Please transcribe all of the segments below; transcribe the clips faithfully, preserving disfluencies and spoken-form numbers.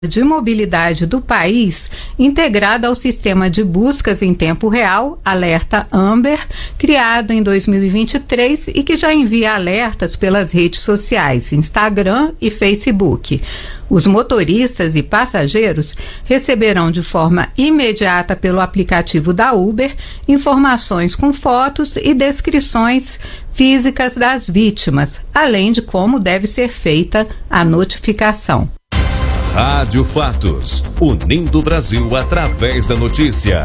de mobilidade do país, integrada ao sistema de buscas em tempo real, Alerta Amber, criado em dois mil e vinte e três e que já envia alertas pelas redes sociais, Instagram e Facebook. Os motoristas e passageiros receberão de forma imediata pelo aplicativo da Uber informações com fotos e descrições físicas das vítimas, além de como deve ser feita a notificação. Rádio Fatos, unindo o Brasil através da notícia.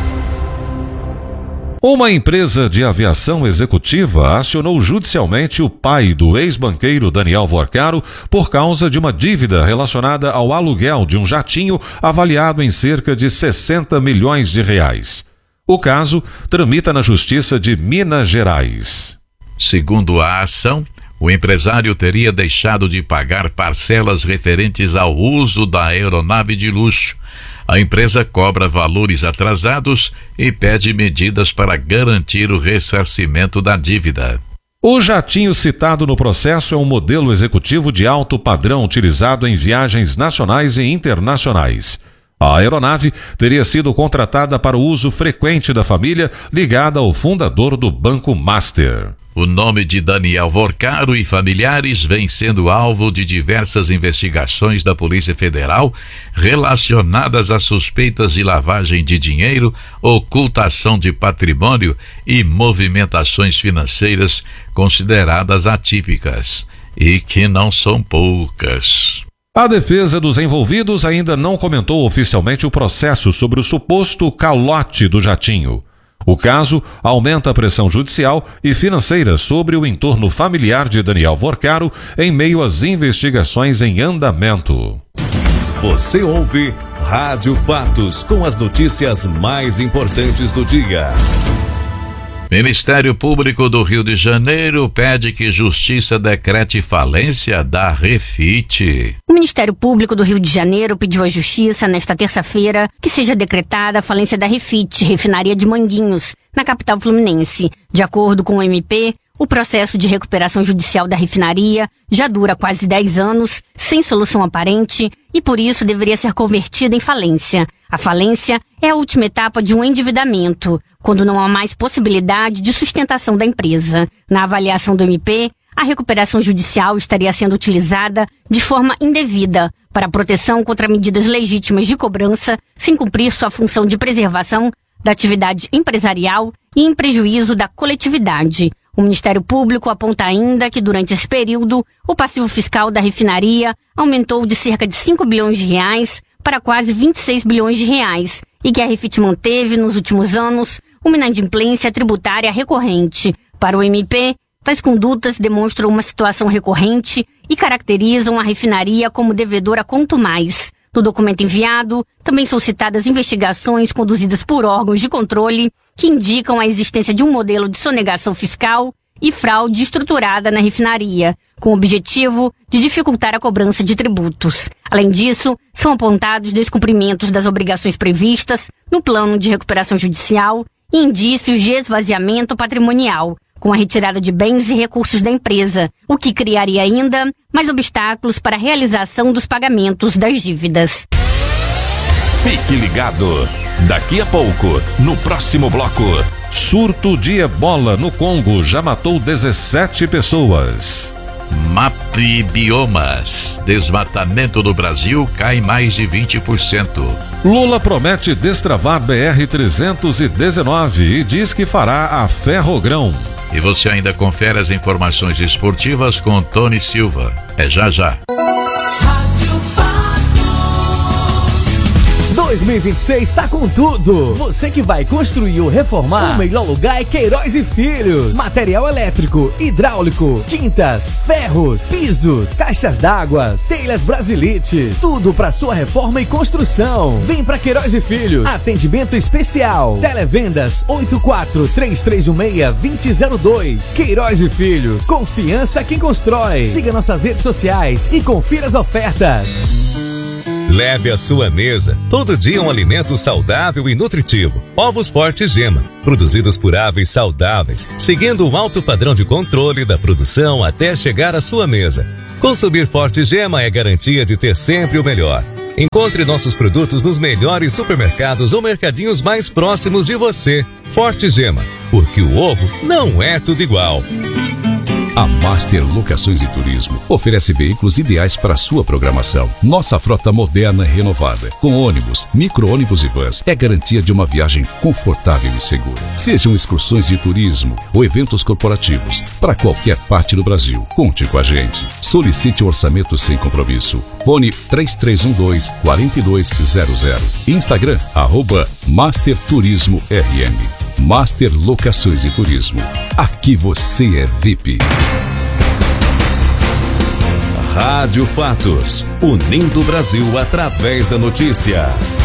Uma empresa de aviação executiva acionou judicialmente o pai do ex-banqueiro Daniel Vorcaro por causa de uma dívida relacionada ao aluguel de um jatinho avaliado em cerca de sessenta milhões de reais. O caso tramita na Justiça de Minas Gerais. Segundo a ação, o empresário teria deixado de pagar parcelas referentes ao uso da aeronave de luxo. A empresa cobra valores atrasados e pede medidas para garantir o ressarcimento da dívida. O jatinho citado no processo é um modelo executivo de alto padrão utilizado em viagens nacionais e internacionais. A aeronave teria sido contratada para o uso frequente da família, ligada ao fundador do Banco Master. O nome de Daniel Vorcaro e familiares vem sendo alvo de diversas investigações da Polícia Federal relacionadas a suspeitas de lavagem de dinheiro, ocultação de patrimônio e movimentações financeiras consideradas atípicas, e que não são poucas. A defesa dos envolvidos ainda não comentou oficialmente o processo sobre o suposto calote do jatinho. O caso aumenta a pressão judicial e financeira sobre o entorno familiar de Daniel Vorcaro em meio às investigações em andamento. Você ouve Rádio Fatos com as notícias mais importantes do dia. Ministério Público do Rio de Janeiro pede que Justiça decrete falência da Refit. O Ministério Público do Rio de Janeiro pediu à Justiça, nesta terça-feira, que seja decretada a falência da Refit, refinaria de Manguinhos, na capital fluminense. De acordo com o M P, o processo de recuperação judicial da refinaria já dura quase dez anos, sem solução aparente, e por isso deveria ser convertida em falência. A falência é a última etapa de um endividamento, quando não há mais possibilidade de sustentação da empresa. Na avaliação do M P, a recuperação judicial estaria sendo utilizada de forma indevida para a proteção contra medidas legítimas de cobrança, sem cumprir sua função de preservação da atividade empresarial e em prejuízo da coletividade. O Ministério Público aponta ainda que durante esse período, o passivo fiscal da refinaria aumentou de cerca de cinco bilhões de reais para quase vinte e seis bilhões de reais e que a Refit manteve nos últimos anos uma inadimplência tributária recorrente. Para o M P, tais condutas demonstram uma situação recorrente e caracterizam a refinaria como devedora quanto mais. No documento enviado, também são citadas investigações conduzidas por órgãos de controle que indicam a existência de um modelo de sonegação fiscal e fraude estruturada na refinaria, com o objetivo de dificultar a cobrança de tributos. Além disso, são apontados descumprimentos das obrigações previstas no plano de recuperação judicial e indícios de esvaziamento patrimonial, com a retirada de bens e recursos da empresa, o que criaria ainda mais obstáculos para a realização dos pagamentos das dívidas. Fique ligado. Daqui a pouco, no próximo bloco. Surto de ebola no Congo já matou dezessete pessoas. MAP Biomas. Desmatamento no Brasil cai mais de vinte por cento. Lula promete destravar B R trezentos e dezenove e diz que fará a Ferrogrão. E você ainda confere as informações esportivas com Tony Silva. É já já. dois mil e vinte e seis está com tudo. Você que vai construir ou reformar, o melhor lugar é Queiroz e Filhos. Material elétrico, hidráulico, tintas, ferros, pisos, caixas d'água, telhas Brasilite, tudo para sua reforma e construção. Vem para Queiroz e Filhos. Atendimento especial. Televendas oito quatro três três um seis dois zero zero dois. Queiroz e Filhos. Confiança quem constrói. Siga nossas redes sociais e confira as ofertas. Leve à sua mesa todo dia um alimento saudável e nutritivo. Ovos Forte Gema, produzidos por aves saudáveis, seguindo um alto padrão de controle da produção até chegar à sua mesa. Consumir Forte Gema é garantia de ter sempre o melhor. Encontre nossos produtos nos melhores supermercados ou mercadinhos mais próximos de você. Forte Gema, porque o ovo não é tudo igual. A Master Locações e Turismo oferece veículos ideais para a sua programação. Nossa frota moderna e renovada, com ônibus, micro-ônibus e vans, é garantia de uma viagem confortável e segura. Sejam excursões de turismo ou eventos corporativos para qualquer parte do Brasil. Conte com a gente. Solicite um orçamento sem compromisso. Fone três três um dois, quatro dois zero zero. Instagram, arroba Master Turismo R M. Master Locações e Turismo. Aqui você é V I P. Rádio Fatos, unindo o Brasil através da notícia.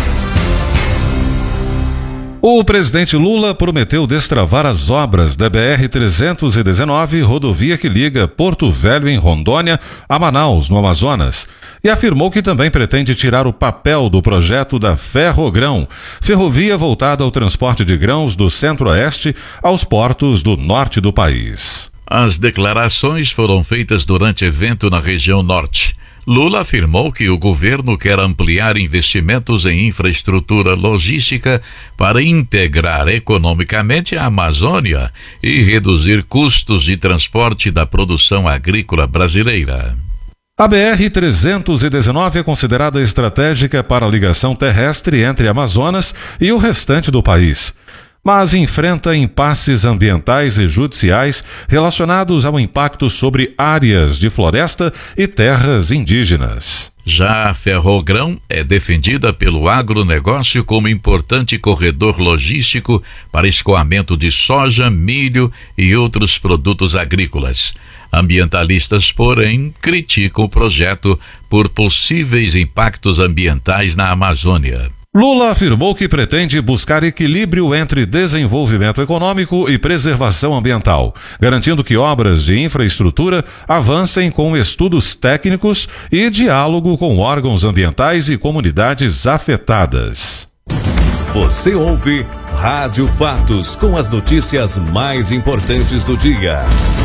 O presidente Lula prometeu destravar as obras da B R trezentos e dezenove, rodovia que liga Porto Velho, em Rondônia, a Manaus, no Amazonas, e afirmou que também pretende tirar o papel do projeto da Ferrogrão, ferrovia voltada ao transporte de grãos do Centro-Oeste aos portos do norte do país. As declarações foram feitas durante evento na região norte. Lula afirmou que o governo quer ampliar investimentos em infraestrutura logística para integrar economicamente a Amazônia e reduzir custos de transporte da produção agrícola brasileira. A B R trezentos e dezenove é considerada estratégica para a ligação terrestre entre Amazonas e o restante do país, mas enfrenta impasses ambientais e judiciais relacionados ao impacto sobre áreas de floresta e terras indígenas. Já a Ferrogrão é defendida pelo agronegócio como importante corredor logístico para escoamento de soja, milho e outros produtos agrícolas. Ambientalistas, porém, criticam o projeto por possíveis impactos ambientais na Amazônia. Lula afirmou que pretende buscar equilíbrio entre desenvolvimento econômico e preservação ambiental, garantindo que obras de infraestrutura avancem com estudos técnicos e diálogo com órgãos ambientais e comunidades afetadas. Você ouve Rádio Fatos, com as notícias mais importantes do dia.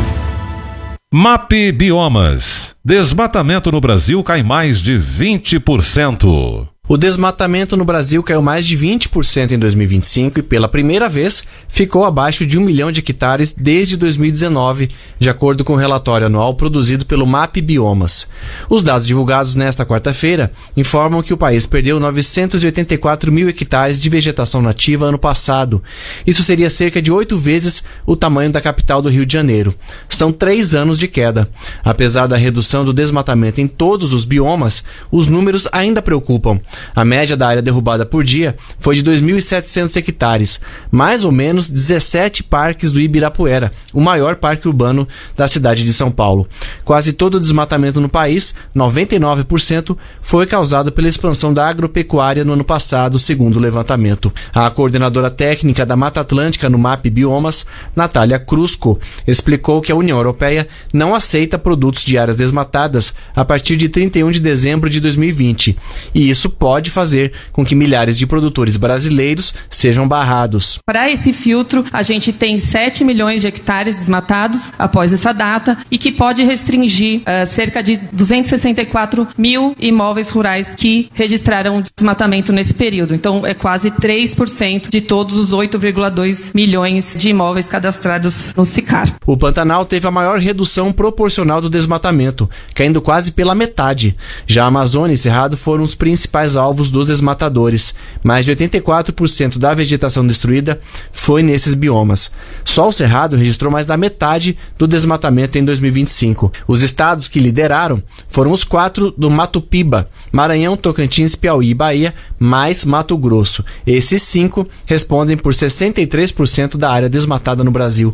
MAP Biomas. Desmatamento no Brasil cai mais de vinte por cento. O desmatamento no Brasil caiu mais de vinte por cento em dois mil e vinte e cinco e, pela primeira vez, ficou abaixo de um milhão de hectares desde dois mil e dezenove, de acordo com o relatório anual produzido pelo MAP Biomas. Os dados divulgados nesta quarta-feira informam que o país perdeu novecentos e oitenta e quatro mil hectares de vegetação nativa ano passado. Isso seria cerca de oito vezes o tamanho da capital do Rio de Janeiro. São três anos de queda. Apesar da redução do desmatamento em todos os biomas, os números ainda preocupam. A média da área derrubada por dia foi de dois mil e setecentos hectares, mais ou menos dezessete parques do Ibirapuera, o maior parque urbano da cidade de São Paulo. Quase todo o desmatamento no país, noventa e nove por cento, foi causado pela expansão da agropecuária no ano passado, segundo o levantamento. A coordenadora técnica da Mata Atlântica no MAP Biomas, Natália Crusco, explicou que a União Europeia não aceita produtos de áreas desmatadas a partir de trinta e um de dezembro de dois mil e vinte, e isso pode pode fazer com que milhares de produtores brasileiros sejam barrados. Para esse filtro, a gente tem sete milhões de hectares desmatados após essa data e que pode restringir uh, cerca de duzentos e sessenta e quatro mil imóveis rurais que registraram desmatamento nesse período. Então, é quase três por cento de todos os oito vírgula dois milhões de imóveis cadastrados no SICAR. O Pantanal teve a maior redução proporcional do desmatamento, caindo quase pela metade. Já a Amazônia e Cerrado foram os principais alvos dos desmatadores. Mais de oitenta e quatro por cento da vegetação destruída foi nesses biomas. Só o Cerrado registrou mais da metade do desmatamento em dois mil e vinte e cinco. Os estados que lideraram foram os quatro do Mato Piba: Maranhão, Tocantins, Piauí e Bahia, mais Mato Grosso. Esses cinco respondem por sessenta e três por cento da área desmatada no Brasil.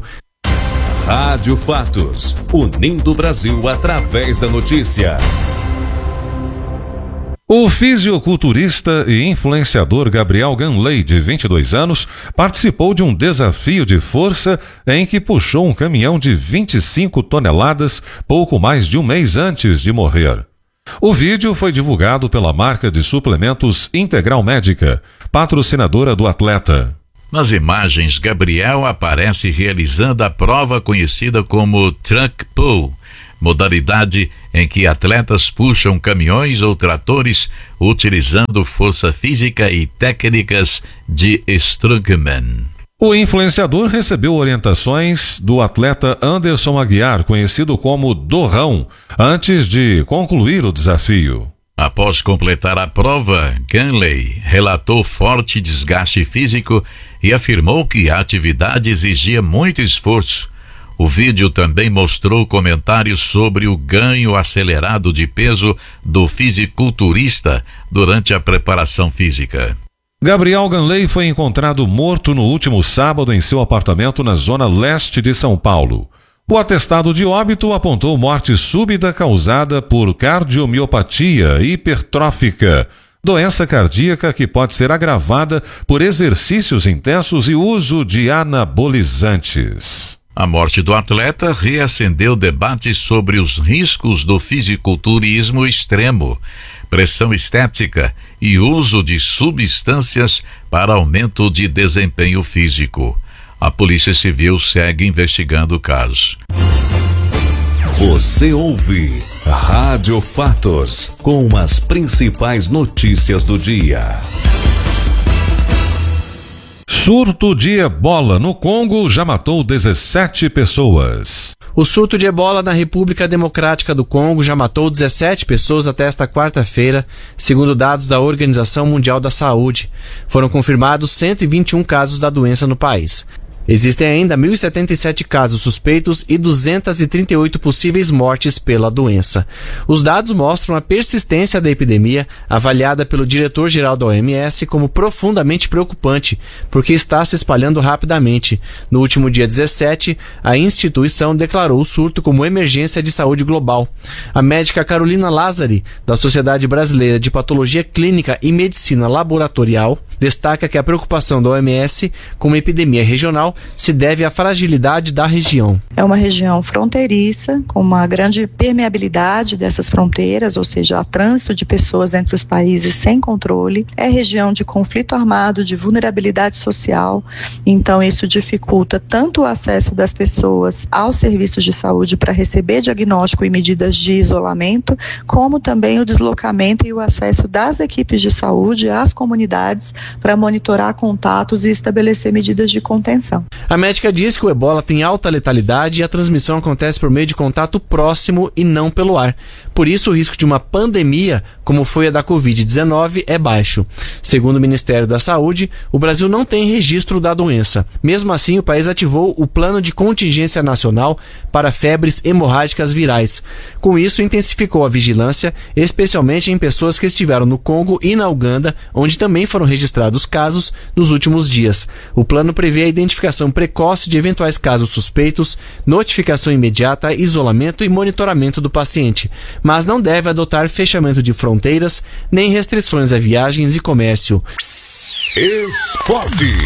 Rádio Fatos, unindo o Brasil através da notícia. O fisiculturista e influenciador Gabriel Ganley, de vinte e dois anos, participou de um desafio de força em que puxou um caminhão de vinte e cinco toneladas pouco mais de um mês antes de morrer. O vídeo foi divulgado pela marca de suplementos Integral Médica, patrocinadora do atleta. Nas imagens, Gabriel aparece realizando a prova conhecida como Truck Pull, modalidade em que atletas puxam caminhões ou tratores utilizando força física e técnicas de strongman. O influenciador recebeu orientações do atleta Anderson Aguiar, conhecido como Dorrão, antes de concluir o desafio. Após completar a prova, Ganley relatou forte desgaste físico e afirmou que a atividade exigia muito esforço. O vídeo também mostrou comentários sobre o ganho acelerado de peso do fisiculturista durante a preparação física. Gabriel Ganley foi encontrado morto no último sábado em seu apartamento na zona leste de São Paulo. O atestado de óbito apontou morte súbita causada por cardiomiopatia hipertrófica, doença cardíaca que pode ser agravada por exercícios intensos e uso de anabolizantes. A morte do atleta reacendeu debates sobre os riscos do fisiculturismo extremo, pressão estética e uso de substâncias para aumento de desempenho físico. A Polícia Civil segue investigando o caso. Você ouve Rádio Fatos, com as principais notícias do dia. Surto de ebola no Congo já matou dezessete pessoas. O surto de ebola na República Democrática do Congo já matou dezessete pessoas até esta quarta-feira, segundo dados da Organização Mundial da Saúde. Foram confirmados cento e vinte e um casos da doença no país. Existem ainda mil e setenta e sete casos suspeitos e duzentas e trinta e oito possíveis mortes pela doença. Os dados mostram a persistência da epidemia, avaliada pelo diretor-geral da O M S como profundamente preocupante, porque está se espalhando rapidamente. No último dia dezessete, a instituição declarou o surto como emergência de saúde global. A médica Carolina Lázari, da Sociedade Brasileira de Patologia Clínica e Medicina Laboratorial, destaca que a preocupação da O M S com uma epidemia regional se deve à fragilidade da região. É uma região fronteiriça, com uma grande permeabilidade dessas fronteiras, ou seja, há trânsito de pessoas entre os países sem controle. É região de conflito armado, de vulnerabilidade social, então isso dificulta tanto o acesso das pessoas aos serviços de saúde para receber diagnóstico e medidas de isolamento, como também o deslocamento e o acesso das equipes de saúde às comunidades para monitorar contatos e estabelecer medidas de contenção. A médica diz que o ebola tem alta letalidade e a transmissão acontece por meio de contato próximo e não pelo ar. Por isso, o risco de uma pandemia, como foi a da covid dezenove, é baixo. Segundo o Ministério da Saúde, o Brasil não tem registro da doença. Mesmo assim, o país ativou o Plano de Contingência Nacional para Febres Hemorrágicas Virais. Com isso, intensificou a vigilância, especialmente em pessoas que estiveram no Congo e na Uganda, onde também foram registrados casos nos últimos dias. O plano prevê a identificação precoce de eventuais casos suspeitos, notificação imediata, isolamento e monitoramento do paciente, mas não deve adotar fechamento de fronteiras nem restrições a viagens e comércio. Esporte.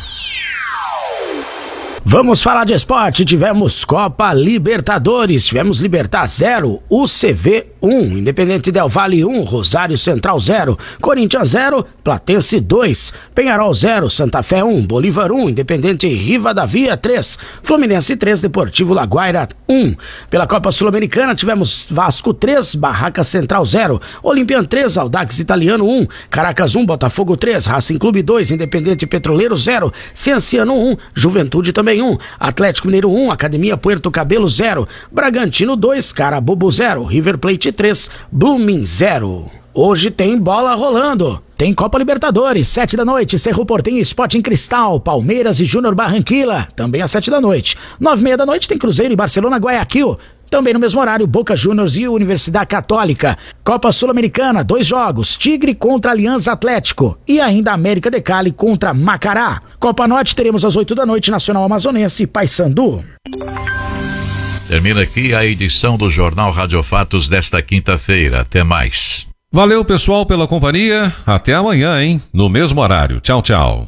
Vamos falar de esporte. Tivemos Copa Libertadores, tivemos Libertad zero, U C V um, Independente Del Valle um, Rosário Central zero, Corinthians zero, Platense dois, Penharol zero, Santa Fé um, Bolívar um, Independente Rivadavia três, Fluminense três, Deportivo Laguaira um. Pela Copa Sul-Americana tivemos Vasco três, Barraca Central zero, Olympian três, Audax Italiano um, Caracas um, Botafogo três, Racing Clube dois, Independente Petroleiro zero, Cienciano um, Juventude também um, Atlético Mineiro um, Academia Puerto Cabelo zero, Bragantino dois, Carabobo zero, River Plate três, Blooming zero. Hoje tem bola rolando. Tem Copa Libertadores, sete da noite, Cerro Porteño, Sporting Cristal, Palmeiras e Júnior Barranquilla, também às sete da noite. Nove e meia da noite tem Cruzeiro e Barcelona Guayaquil. Também no mesmo horário, Boca Juniors e Universidade Católica. Copa Sul-Americana, dois jogos, Tigre contra Alianza Atlético e ainda América de Cali contra Macará. Copa Norte teremos às oito da noite, Nacional Amazonense e Paysandu. Termina aqui a edição do Jornal Rádio Fatos desta quinta-feira. Até mais. Valeu, pessoal, pela companhia. Até amanhã, hein? No mesmo horário. Tchau, tchau.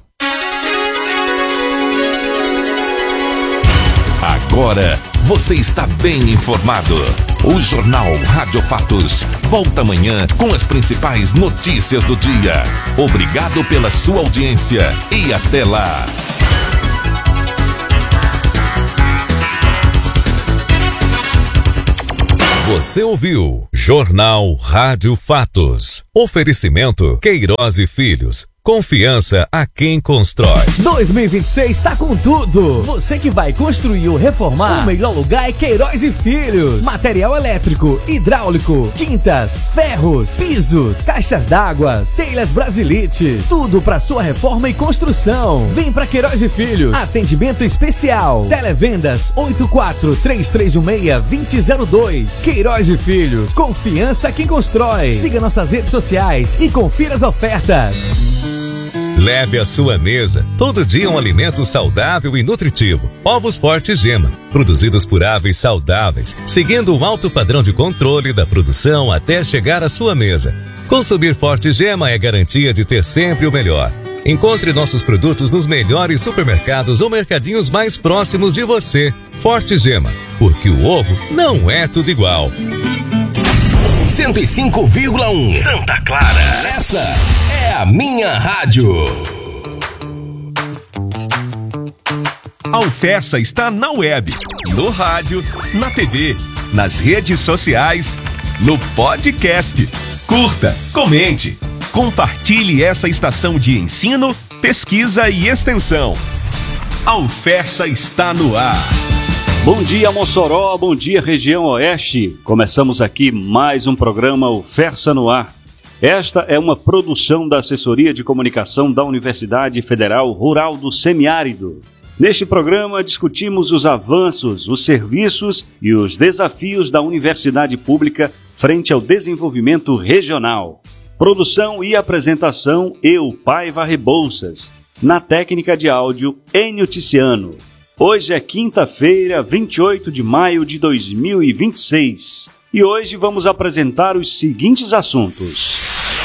Agora você está bem informado. O Jornal Rádio Fatos volta amanhã com as principais notícias do dia. Obrigado pela sua audiência e até lá. Você ouviu Jornal Rádio Fatos. Oferecimento Queiroz e Filhos. Confiança a quem constrói. dois mil e vinte e seis tá com tudo. Você que vai construir ou reformar, o melhor lugar é Queiroz e Filhos. Material elétrico, hidráulico, tintas, ferros, pisos, caixas d'água, telhas Brasilite. Tudo para sua reforma e construção. Vem pra Queiroz e Filhos. Atendimento especial. Televendas oito quatro três três um seis dois zero zero dois. Queiroz e Filhos. Confiança a quem constrói. Siga nossas redes sociais e confira as ofertas. Leve à sua mesa todo dia um alimento saudável e nutritivo. Ovos Forte Gema, produzidos por aves saudáveis, seguindo um alto padrão de controle da produção até chegar à sua mesa. Consumir Forte Gema é garantia de ter sempre o melhor. Encontre nossos produtos nos melhores supermercados ou mercadinhos mais próximos de você. Forte Gema, porque o ovo não é tudo igual. cento e cinco vírgula um Santa Clara. Essa é a minha rádio. A Alfessa está na web, no rádio, na T V, nas redes sociais, no podcast. Curta, comente, compartilhe essa estação de ensino, pesquisa e extensão. A Alfessa está no ar. Bom dia, Mossoró, bom dia, região oeste. Começamos aqui mais um programa Alfessa no Ar. Esta é uma produção da Assessoria de Comunicação da Universidade Federal Rural do Semiárido. Neste programa discutimos os avanços, os serviços e os desafios da universidade pública frente ao desenvolvimento regional. Produção e apresentação, eu, Paiva Rebouças. Na técnica de áudio, Enio Ticiano. Hoje é quinta-feira, vinte e oito de maio de dois mil e vinte e seis. E hoje vamos apresentar os seguintes assuntos.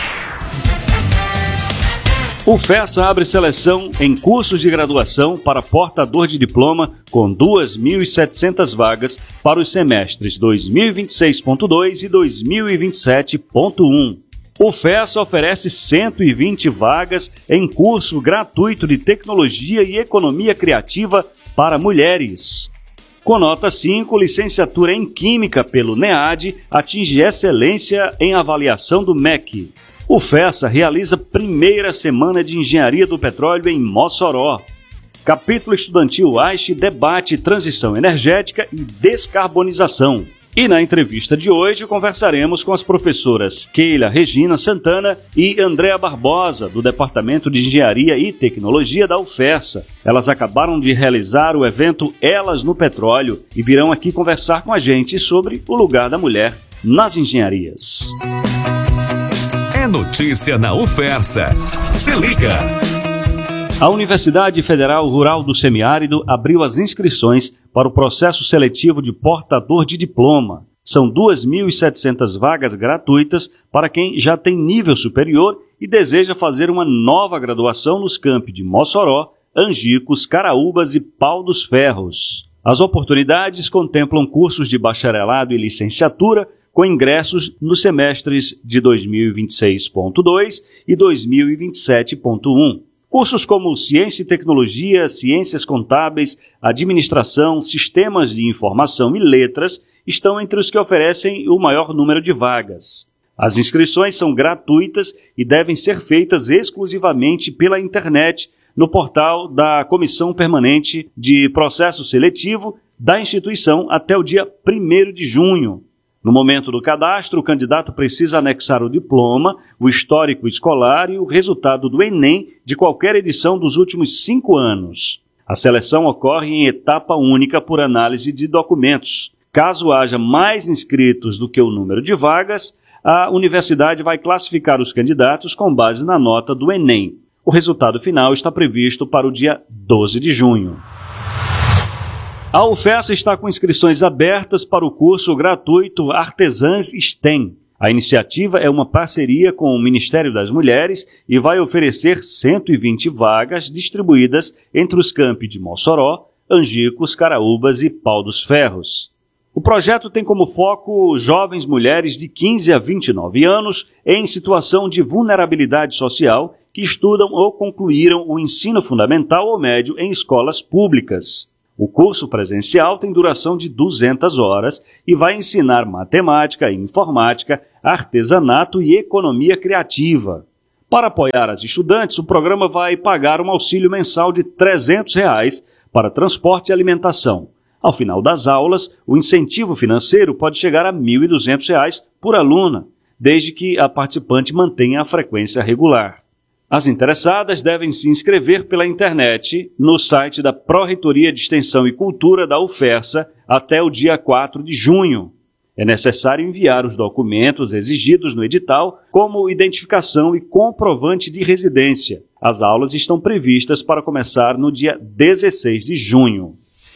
O Fessa abre seleção em cursos de graduação para portador de diploma com duas mil e setecentas vagas para os semestres dois mil e vinte e seis ponto dois e dois mil e vinte e sete ponto um. O Fessa oferece cento e vinte vagas em curso gratuito de Tecnologia e Economia Criativa para mulheres. Com nota cinco, licenciatura em Química pelo NEAD atinge excelência em avaliação do M E C. O Fessa realiza primeira semana de Engenharia do Petróleo em Mossoró. Capítulo estudantil AISH debate transição energética e descarbonização. E na entrevista de hoje conversaremos com as professoras Keila Regina Santana e Andréa Barbosa, do Departamento de Engenharia e Tecnologia da UFESA. Elas acabaram de realizar o evento Elas no Petróleo e virão aqui conversar com a gente sobre o lugar da mulher nas engenharias. É notícia na UFESA. Se liga! A Universidade Federal Rural do Semiárido abriu as inscrições para o processo seletivo de portador de diploma. São duas mil e setecentas vagas gratuitas para quem já tem nível superior e deseja fazer uma nova graduação nos campi de Mossoró, Angicos, Caraúbas e Pau dos Ferros. As oportunidades contemplam cursos de bacharelado e licenciatura com ingressos nos semestres de dois mil e vinte e seis ponto dois e dois mil e vinte e sete ponto um. Cursos como Ciência e Tecnologia, Ciências Contábeis, Administração, Sistemas de Informação e Letras estão entre os que oferecem o maior número de vagas. As inscrições são gratuitas e devem ser feitas exclusivamente pela internet no portal da Comissão Permanente de Processo Seletivo da instituição até o dia primeiro de junho. No momento do cadastro, o candidato precisa anexar o diploma, o histórico escolar e o resultado do Enem de qualquer edição dos últimos cinco anos. A seleção ocorre em etapa única por análise de documentos. Caso haja mais inscritos do que o número de vagas, a universidade vai classificar os candidatos com base na nota do Enem. O resultado final está previsto para o dia doze de junho. A UFESA está com inscrições abertas para o curso gratuito Artesãs STEM. A iniciativa é uma parceria com o Ministério das Mulheres e vai oferecer cento e vinte vagas distribuídas entre os campi de Mossoró, Angicos, Caraúbas e Pau dos Ferros. O projeto tem como foco jovens mulheres de quinze a vinte e nove anos em situação de vulnerabilidade social que estudam ou concluíram o ensino fundamental ou médio em escolas públicas. O curso presencial tem duração de duzentas horas e vai ensinar matemática, informática, artesanato e economia criativa. Para apoiar as estudantes, o programa vai pagar um auxílio mensal de trezentos reais para transporte e alimentação. Ao final das aulas, o incentivo financeiro pode chegar a mil e duzentos reais por aluna, desde que a participante mantenha a frequência regular. As interessadas devem se inscrever pela internet no site da Pró-Reitoria de Extensão e Cultura da UFERSA até o dia quatro de junho. É necessário enviar os documentos exigidos no edital, como identificação e comprovante de residência. As aulas estão previstas para começar no dia dezesseis de junho.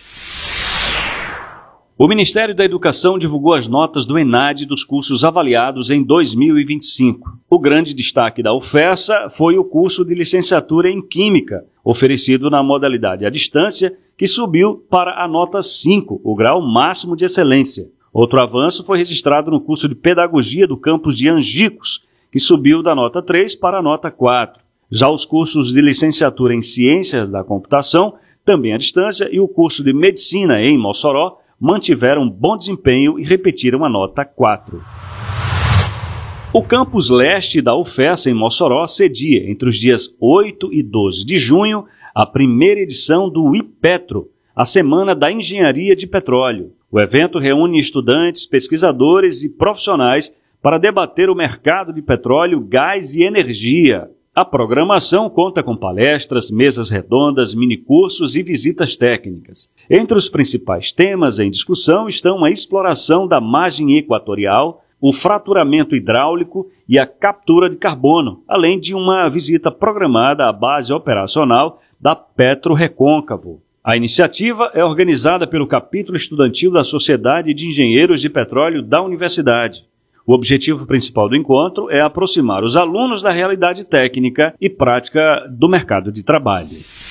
O Ministério da Educação divulgou as notas do ENAD dos cursos avaliados em dois mil e vinte e cinco. O grande destaque da UFERSA foi o curso de licenciatura em Química, oferecido na modalidade à distância, que subiu para a nota cinco, o grau máximo de excelência. Outro avanço foi registrado no curso de Pedagogia do campus de Angicos, que subiu da nota três para a nota quatro. Já os cursos de licenciatura em Ciências da Computação, também à distância, e o curso de Medicina em Mossoró, mantiveram bom desempenho e repetiram a nota quatro. O campus leste da UFERSA em Mossoró cedia, entre os dias oito e doze de junho, a primeira edição do IPetro, a Semana da Engenharia de Petróleo. O evento reúne estudantes, pesquisadores e profissionais para debater o mercado de petróleo, gás e energia. A programação conta com palestras, mesas redondas, minicursos e visitas técnicas. Entre os principais temas em discussão estão a exploração da margem equatorial, o fraturamento hidráulico e a captura de carbono, além de uma visita programada à base operacional da Petro Recôncavo. A iniciativa é organizada pelo capítulo estudantil da Sociedade de Engenheiros de Petróleo da Universidade. O objetivo principal do encontro é aproximar os alunos da realidade técnica e prática do mercado de trabalho.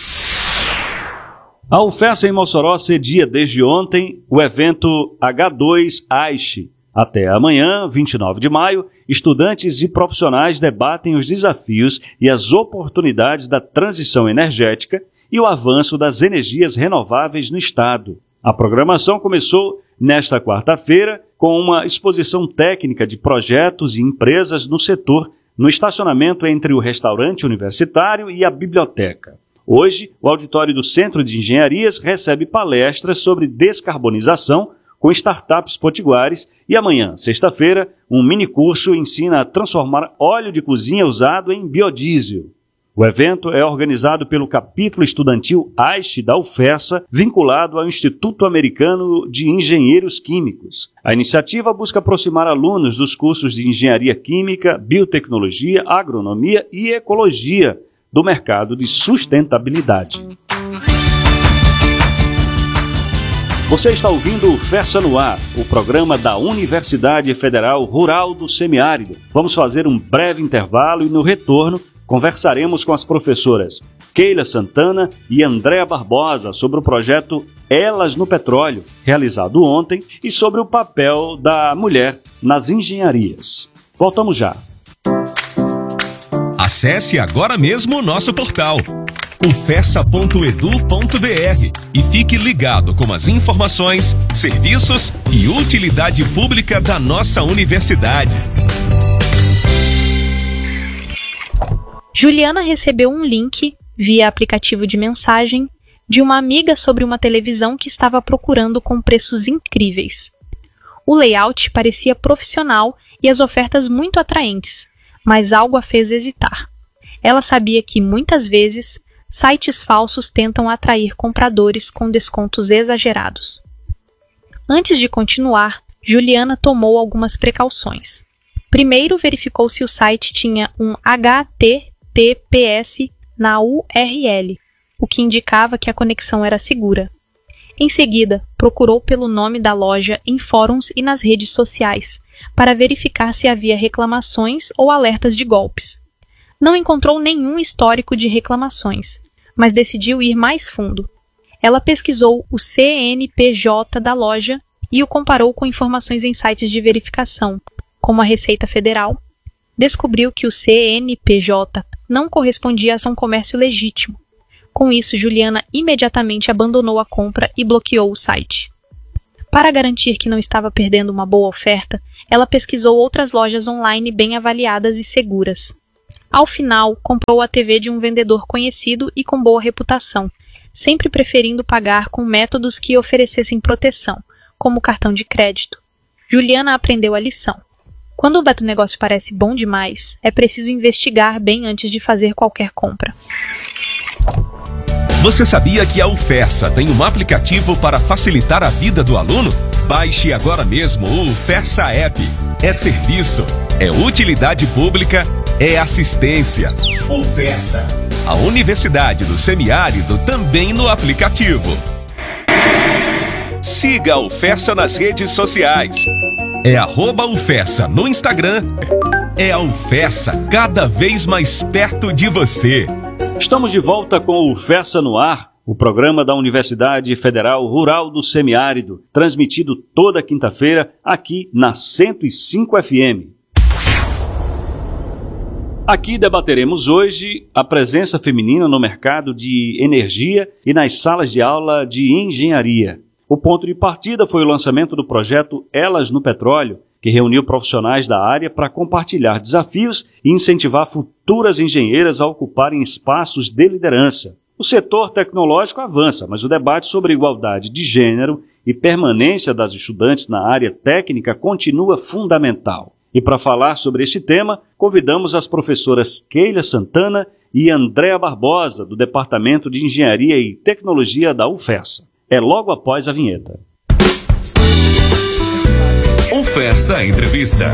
A UFERSA em Mossoró cedia desde ontem o evento H dois A I S H. Até amanhã, vinte e nove de maio, estudantes e profissionais debatem os desafios e as oportunidades da transição energética e o avanço das energias renováveis no Estado. A programação começou nesta quarta-feira com uma exposição técnica de projetos e empresas no setor, no estacionamento entre o restaurante universitário e a biblioteca. Hoje, o auditório do Centro de Engenharias recebe palestras sobre descarbonização com startups potiguares e amanhã, sexta-feira, um minicurso ensina a transformar óleo de cozinha usado em biodiesel. O evento é organizado pelo capítulo estudantil A I S H da UFERSA, vinculado ao Instituto Americano de Engenheiros Químicos. A iniciativa busca aproximar alunos dos cursos de Engenharia Química, Biotecnologia, Agronomia e Ecologia do mercado de sustentabilidade. Você está ouvindo o UFERSA no Ar, o programa da Universidade Federal Rural do Semiárido. Vamos fazer um breve intervalo e no retorno conversaremos com as professoras Keila Santana e Andréa Barbosa sobre o projeto Elas no Petróleo, realizado ontem, e sobre o papel da mulher nas engenharias. Voltamos já. Acesse agora mesmo o nosso portal ufessa ponto edu ponto br e fique ligado com as informações, serviços e utilidade pública da nossa universidade. Juliana recebeu um link, via aplicativo de mensagem, de uma amiga sobre uma televisão que estava procurando com preços incríveis. O layout parecia profissional e as ofertas muito atraentes, mas algo a fez hesitar. Ela sabia que, muitas vezes, sites falsos tentam atrair compradores com descontos exagerados. Antes de continuar, Juliana tomou algumas precauções. Primeiro, verificou se o site tinha um H T T P S na U R L, o que indicava que a conexão era segura. Em seguida, procurou pelo nome da loja em fóruns e nas redes sociais, para verificar se havia reclamações ou alertas de golpes. Não encontrou nenhum histórico de reclamações, mas decidiu ir mais fundo. Ela pesquisou o C N P J da loja e o comparou com informações em sites de verificação, como a Receita Federal. Descobriu que o C N P J não correspondia a um comércio legítimo, Com isso, Juliana imediatamente abandonou a compra e bloqueou o site. Para garantir que não estava perdendo uma boa oferta, ela pesquisou outras lojas online bem avaliadas e seguras. Ao final, comprou a T V de um vendedor conhecido e com boa reputação, sempre preferindo pagar com métodos que oferecessem proteção, como cartão de crédito. Juliana aprendeu a lição. Quando o negócio parece bom demais, é preciso investigar bem antes de fazer qualquer compra. Você sabia que a UFESA tem um aplicativo para facilitar a vida do aluno? Baixe agora mesmo o UFESA App. É serviço, é utilidade pública, é assistência. UFESA, a Universidade do Semiárido, também no aplicativo. Siga a UFESA nas redes sociais. É arroba UFESA no Instagram. É a UFESA cada vez mais perto de você. Estamos de volta com o UFESA no Ar, o programa da Universidade Federal Rural do Semiárido, transmitido toda quinta-feira aqui na cento e cinco F M. Aqui debateremos hoje a presença feminina no mercado de energia e nas salas de aula de engenharia. O ponto de partida foi o lançamento do projeto Elas no Petróleo, que reuniu profissionais da área para compartilhar desafios e incentivar futuras engenheiras a ocuparem espaços de liderança. O setor tecnológico avança, mas o debate sobre igualdade de gênero e permanência das estudantes na área técnica continua fundamental. E para falar sobre esse tema, convidamos as professoras Keila Santana e Andréa Barbosa, do Departamento de Engenharia e Tecnologia da UFESA. É logo após a vinheta. UFESA Entrevista.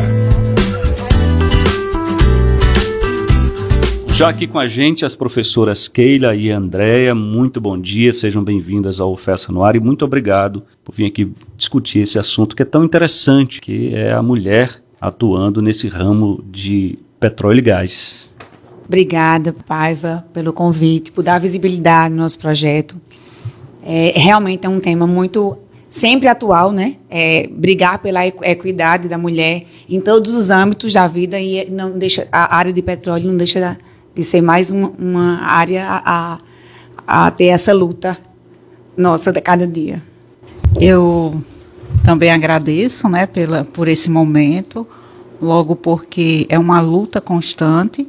Já aqui com a gente as professoras Keila e Andréa, muito bom dia, sejam bem-vindas ao UFESA no Ar e muito obrigado por vir aqui discutir esse assunto que é tão interessante, que é a mulher atuando nesse ramo de petróleo e gás. Obrigada, Paiva, pelo convite, por dar visibilidade no nosso projeto. É, realmente é um tema muito, sempre atual, né? É, brigar pela equidade da mulher em todos os âmbitos da vida e não deixa, a área de petróleo não deixa de ser mais uma, uma área a, a, a ter essa luta nossa de cada dia. Eu também agradeço, né, pela, por esse momento, logo porque é uma luta constante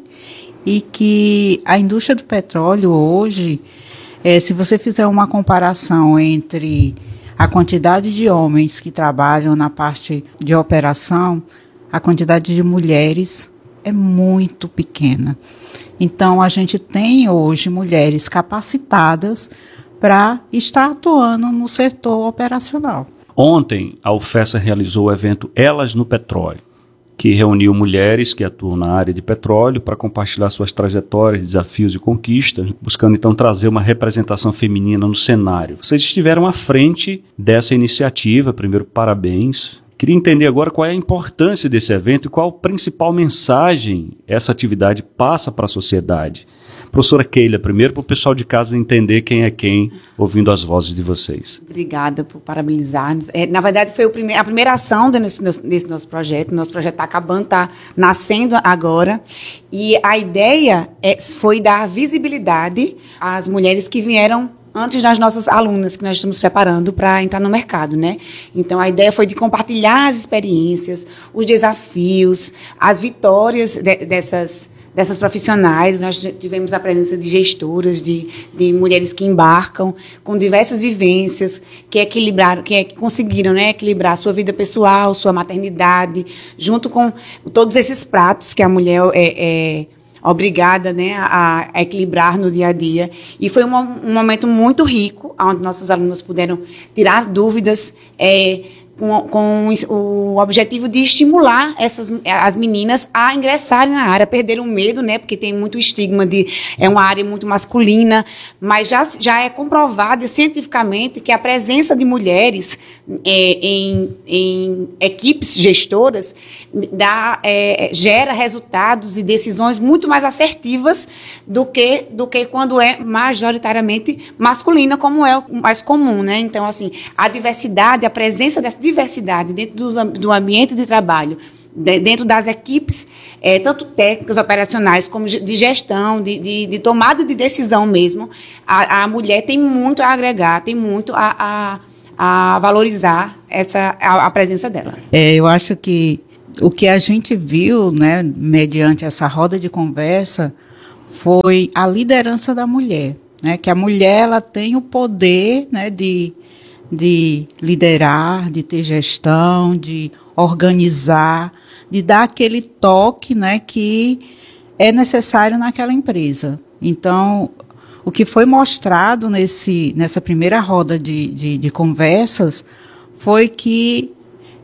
e que a indústria do petróleo hoje, é, se você fizer uma comparação entre a quantidade de homens que trabalham na parte de operação, a quantidade de mulheres é muito pequena. Então, a gente tem hoje mulheres capacitadas para estar atuando no setor operacional. Ontem, a UFESA realizou o evento Elas no Petróleo, que reuniu mulheres que atuam na área de petróleo para compartilhar suas trajetórias, desafios e conquistas, buscando então trazer uma representação feminina no cenário. Vocês estiveram à frente dessa iniciativa, primeiro, parabéns. Queria entender agora qual é a importância desse evento e qual a principal mensagem essa atividade passa para a sociedade. Professora Keila, primeiro para o pessoal de casa entender quem é quem, ouvindo as vozes de vocês. Obrigada por parabenizar-nos. É, na verdade, foi o prime- a primeira ação desse, desse nosso projeto. Nosso projeto está acabando, está nascendo agora. E a ideia é, foi dar visibilidade às mulheres que vieram antes das nossas alunas, que nós estamos preparando para entrar no mercado, né? Então, a ideia foi de compartilhar as experiências, os desafios, as vitórias de, dessas dessas profissionais. Nós tivemos a presença de gestoras, de, de mulheres que embarcam com diversas vivências, que equilibraram, que conseguiram, né, equilibrar sua vida pessoal, sua maternidade, junto com todos esses pratos que a mulher é, é obrigada, né, a, a equilibrar no dia a dia. E foi um, um momento muito rico, onde nossos alunos puderam tirar dúvidas, é, Com, com o objetivo de estimular essas, as meninas a ingressarem na área, perder o medo, né, porque tem muito estigma de é uma área muito masculina, mas já, já é comprovado cientificamente que a presença de mulheres é, em, em equipes gestoras dá, é, gera resultados e decisões muito mais assertivas do que, do que quando é majoritariamente masculina, como é o mais comum, né? Então, assim, a diversidade, a presença dessa diversidade dentro do, do ambiente de trabalho de, dentro das equipes, é, tanto técnicas, operacionais, como de gestão, de, de, de tomada de decisão mesmo, a, a mulher tem muito a agregar, tem muito a, a, a valorizar essa, a, a presença dela. É, eu acho que o que a gente viu, né, mediante essa roda de conversa, foi a liderança da mulher, né, que a mulher ela tem o poder, né, de, de liderar, de ter gestão, de organizar, de dar aquele toque, né, que é necessário naquela empresa. Então, o que foi mostrado nesse, nessa primeira roda de, de, de conversas foi que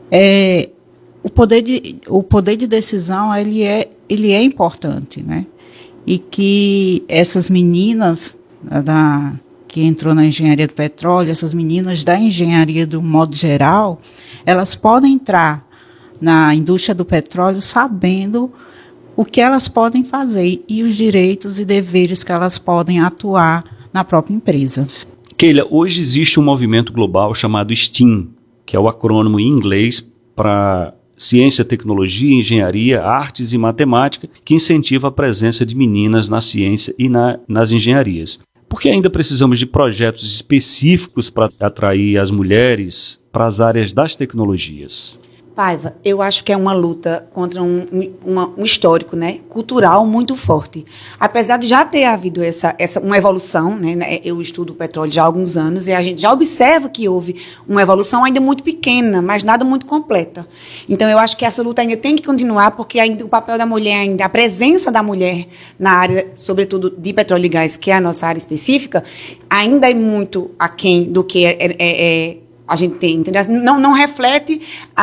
é, o, poder de, o poder de decisão ele é, ele é importante, né? E que essas meninas da, que entrou na engenharia do petróleo, essas meninas da engenharia do modo geral, elas podem entrar na indústria do petróleo sabendo o que elas podem fazer e os direitos e deveres que elas podem atuar na própria empresa. Keila, hoje existe um movimento global chamado STEAM, que é o acrônimo em inglês para Ciência, Tecnologia, Engenharia, Artes e Matemática, que incentiva a presença de meninas na ciência e na, nas engenharias. Por que ainda precisamos de projetos específicos para atrair as mulheres para as áreas das tecnologias? Paiva, eu acho que é uma luta contra um, uma, um histórico, né, cultural muito forte. Apesar de já ter havido essa, essa, uma evolução, né, eu estudo o petróleo já há alguns anos e a gente já observa que houve uma evolução ainda muito pequena, mas nada muito completa. Então, eu acho que essa luta ainda tem que continuar, porque ainda o papel da mulher, ainda a presença da mulher na área, sobretudo de petróleo e gás, que é a nossa área específica, ainda é muito aquém do que é, é, é a gente tem, entendeu? Não, não reflete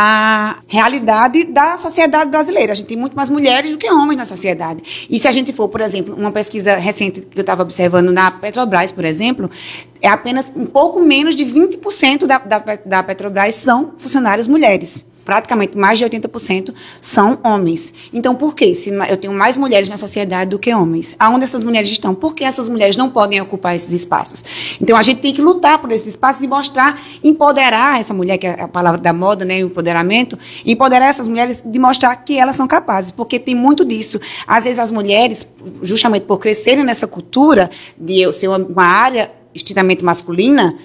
a realidade da sociedade brasileira. A gente tem muito mais mulheres do que homens na sociedade. E se a gente for, por exemplo, uma pesquisa recente que eu estava observando na Petrobras, por exemplo, é apenas um pouco menos de vinte por cento da, da, da Petrobras são funcionárias mulheres. Praticamente mais de oitenta por cento são homens. Então, por quê? Se eu tenho mais mulheres na sociedade do que homens. Aonde essas mulheres estão? Por que essas mulheres não podem ocupar esses espaços? Então, a gente tem que lutar por esses espaços e mostrar, empoderar essa mulher, que é a palavra da moda, né, o empoderamento, empoderar essas mulheres de mostrar que elas são capazes, porque tem muito disso. Às vezes, as mulheres, justamente por crescerem nessa cultura de ser uma, uma área estritamente masculina,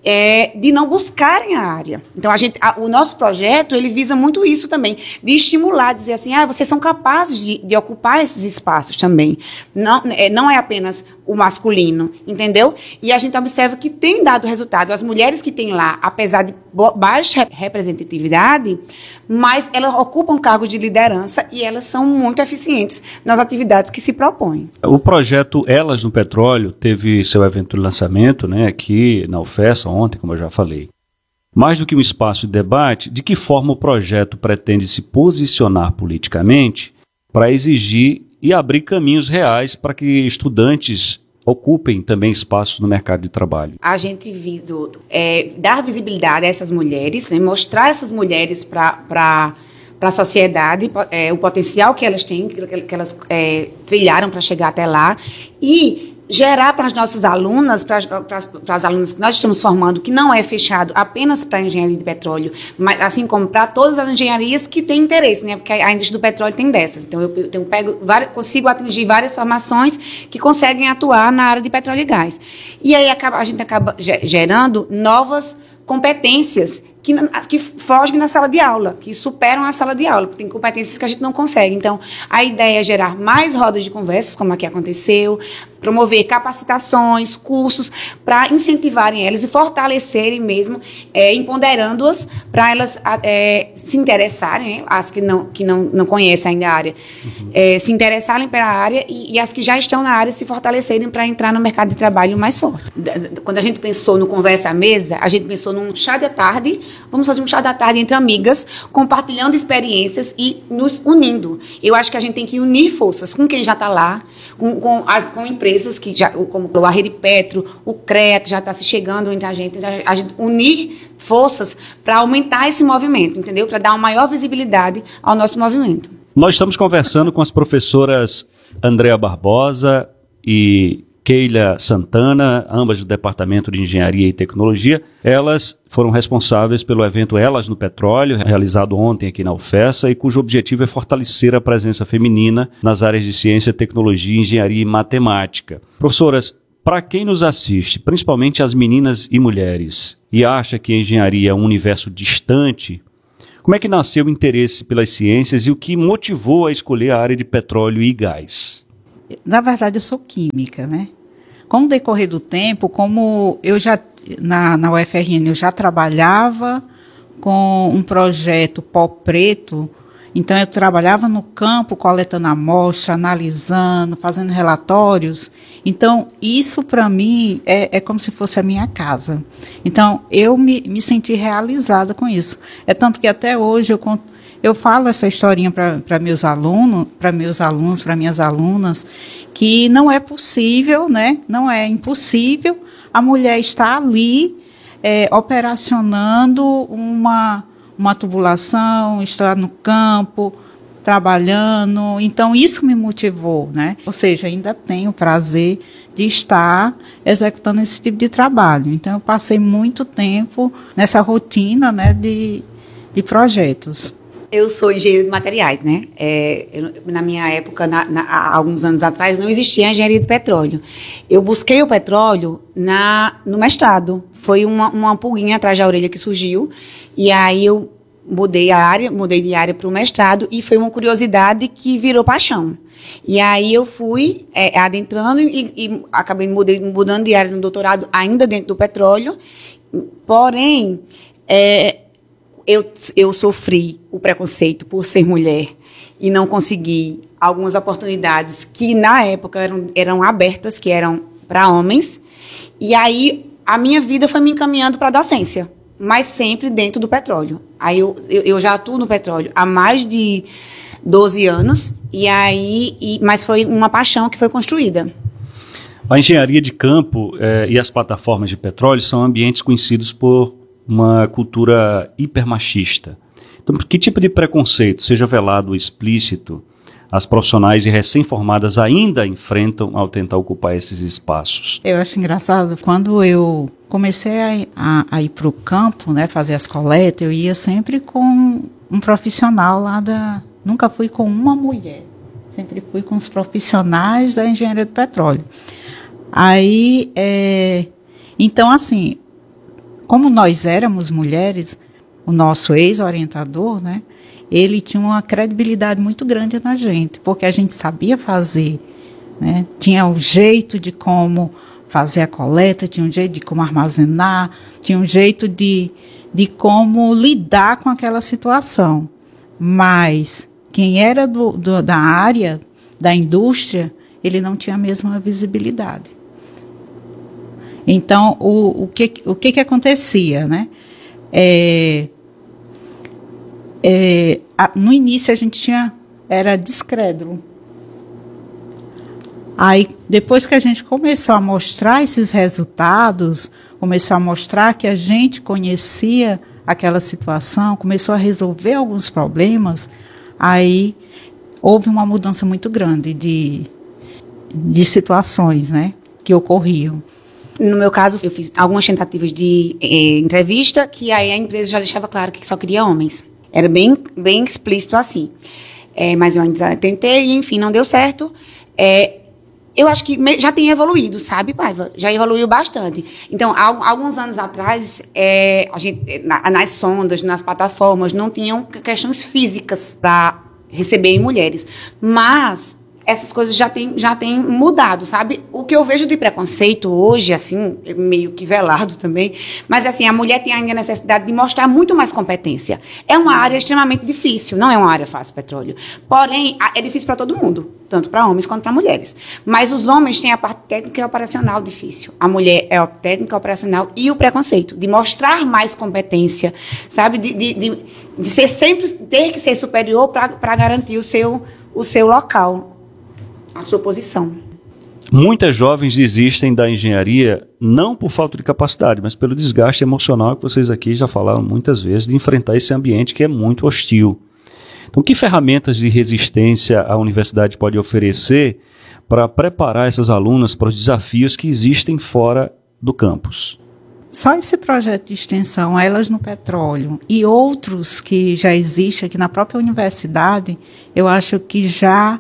É, de não buscarem a área. Então, a gente, a, o nosso projeto, ele visa muito isso também, de estimular, dizer assim, ah, vocês são capazes de, de ocupar esses espaços também. Não é, não é apenas o masculino, entendeu? E a gente observa que tem dado resultado. As mulheres que têm lá, apesar de baixa representatividade, mas elas ocupam cargos de liderança e elas são muito eficientes nas atividades que se propõem. O projeto Elas no Petróleo teve seu evento de lançamento, né, aqui na UFESA, ontem, como eu já falei. Mais do que um espaço de debate, de que forma o projeto pretende se posicionar politicamente para exigir e abrir caminhos reais para que estudantes ocupem também espaços no mercado de trabalho? A gente visa é, dar visibilidade a essas mulheres, né, mostrar essas mulheres para para a sociedade, é, o potencial que elas têm, que, que elas é, trilharam para chegar até lá, e gerar para as nossas alunas, para as, para, as, para as alunas que nós estamos formando, que não é fechado apenas para a engenharia de petróleo, mas assim como para todas as engenharias que têm interesse, né? Porque a indústria do petróleo tem dessas. Então, eu, eu pego várias, consigo atingir várias formações que conseguem atuar na área de petróleo e gás. E aí acaba, a gente acaba gerando novas competências que, que fogem na sala de aula, que superam a sala de aula, porque tem competências que a gente não consegue. Então, a ideia é gerar mais rodas de conversas, como aqui aconteceu, promover capacitações, cursos, para incentivarem elas e fortalecerem mesmo, é, empoderando-as para elas é, se interessarem, né, as que, não, que não, não conhecem ainda a área, uhum. é, se interessarem pela área e, e as que já estão na área se fortalecerem para entrar no mercado de trabalho mais forte. Quando a gente pensou no Conversa à Mesa, a gente pensou num chá da tarde, vamos fazer um chá da tarde entre amigas, compartilhando experiências e nos unindo. Eu acho que a gente tem que unir forças com quem já está lá, com, com, as, com empresas que já, como a Rede Petro, o CREA, que já está se chegando entre a gente, a gente unir forças para aumentar esse movimento, entendeu? Para dar uma maior visibilidade ao nosso movimento. Nós estamos conversando com as professoras Andréa Barbosa e Keila Santana, ambas do Departamento de Engenharia e Tecnologia. Elas foram responsáveis pelo evento Elas no Petróleo, realizado ontem aqui na UFESA, e cujo objetivo é fortalecer a presença feminina nas áreas de ciência, tecnologia, engenharia e matemática. Professoras, para quem nos assiste, principalmente as meninas e mulheres, e acha que a engenharia é um universo distante, como é que nasceu o interesse pelas ciências e o que motivou a escolher a área de petróleo e gás? Na verdade, eu sou química, né? Com o decorrer do tempo, como eu já, na, na U F R N, eu já trabalhava com um projeto pó preto, então eu trabalhava no campo, coletando amostra, analisando, fazendo relatórios. Então, isso para mim é, é como se fosse a minha casa. Então, eu me, me senti realizada com isso. É tanto que até hoje eu conto, Eu falo essa historinha para meus alunos, para meus alunos, para minhas alunas, que não é possível, né? Não é impossível a mulher estar ali é, operacionando uma, uma tubulação, estar no campo, trabalhando. Então, isso me motivou, né? Ou seja, ainda tenho o prazer de estar executando esse tipo de trabalho. Então, eu passei muito tempo nessa rotina, né, de, de projetos. Eu sou engenheira de materiais, né? É, eu, na minha época, na, na, há alguns anos atrás, não existia engenharia de petróleo. Eu busquei o petróleo na, no mestrado. Foi uma, uma pulguinha atrás da orelha que surgiu. E aí eu mudei a área, mudei de área para o mestrado e foi uma curiosidade que virou paixão. E aí eu fui é, adentrando e, e acabei mudei, mudando de área no doutorado ainda dentro do petróleo. Porém, é, Eu, eu sofri o preconceito por ser mulher e não consegui algumas oportunidades que, na época, eram, eram abertas, que eram para homens. E aí, a minha vida foi me encaminhando para a docência, mas sempre dentro do petróleo. Aí, eu, eu, eu já atuo no petróleo há mais de doze anos, e aí, e, mas foi uma paixão que foi construída. A engenharia de campo eh, e as plataformas de petróleo são ambientes conhecidos por uma cultura hipermachista. Então, que tipo de preconceito, seja velado ou explícito, as profissionais e recém-formadas ainda enfrentam ao tentar ocupar esses espaços? Eu acho engraçado, quando eu comecei a, a, a ir para o campo, né, fazer as coletas, eu ia sempre com um profissional lá da... Nunca fui com uma mulher, sempre fui com os profissionais da engenharia do petróleo. Aí, é, então assim... Como nós éramos mulheres, o nosso ex-orientador, né, ele tinha uma credibilidade muito grande na gente, porque a gente sabia fazer, né, tinha o jeito de como fazer a coleta, tinha um jeito de como armazenar, tinha um jeito de, de como lidar com aquela situação. Mas quem era do, do, da área, da indústria, ele não tinha a mesma visibilidade. Então, o, o, que, o que que acontecia, né? É, é, a, no início a gente tinha, era descrédulo. Aí, depois que a gente começou a mostrar esses resultados, começou a mostrar que a gente conhecia aquela situação, começou a resolver alguns problemas, aí houve uma mudança muito grande de, de situações, né, que ocorriam. No meu caso, eu fiz algumas tentativas de eh, entrevista, que aí a empresa já deixava claro que só queria homens. Era bem, bem explícito assim. É, mas eu ainda tentei e, enfim, não deu certo. É, eu acho que já tem evoluído, sabe, Paiva? Já evoluiu bastante. Então, há, alguns anos atrás, é, a gente, na, nas sondas, nas plataformas, não tinham questões físicas para receber mulheres. Mas... essas coisas já têm já tem mudado, sabe? O que eu vejo de preconceito hoje, assim, meio que velado também, mas assim, a mulher tem ainda a necessidade de mostrar muito mais competência. É uma área extremamente difícil, não é uma área fácil, petróleo. Porém, é difícil para todo mundo, tanto para homens quanto para mulheres. Mas os homens têm a parte técnica e operacional difícil. A mulher é a técnica, operacional e o preconceito, de mostrar mais competência, sabe? De, de, de, de ser sempre, ter que ser superior para garantir o seu, o seu local, a sua posição. Muitas jovens desistem da engenharia não por falta de capacidade, mas pelo desgaste emocional que vocês aqui já falaram muitas vezes, de enfrentar esse ambiente que é muito hostil. Então, que ferramentas de resistência a universidade pode oferecer para preparar essas alunas para os desafios que existem fora do campus? Só esse projeto de extensão, Elas no Petróleo, e outros que já existem aqui na própria universidade, eu acho que já